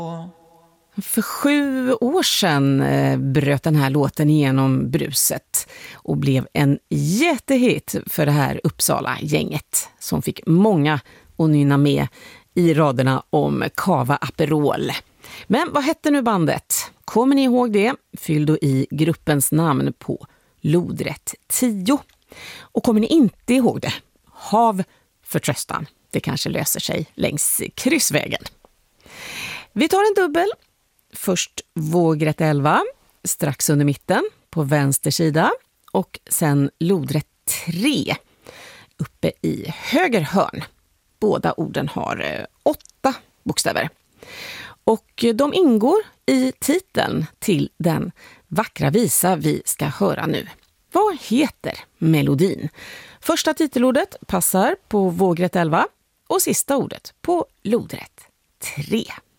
För 7 år sedan bröt den här låten igenom bruset och blev en jättehit för det här Uppsala-gänget som fick många att nynna med i raderna om Cava Aperol. Men vad hette nu bandet? Kommer ni ihåg det? Fyll då i gruppens namn på lodrätt 10. Och kommer ni inte ihåg det? Hav förtröstan. Det kanske löser sig längs kryssvägen. Vi tar en dubbel. Först vågrätt 11, strax under mitten på vänster sida. Och sen lodrätt 3 uppe i höger hörn. Båda orden har 8 bokstäver. Och de ingår i titeln till den vackra visa vi ska höra nu. Vad heter melodin? Första titelordet passar på vågrätt 11 och sista ordet på lodrätt 3.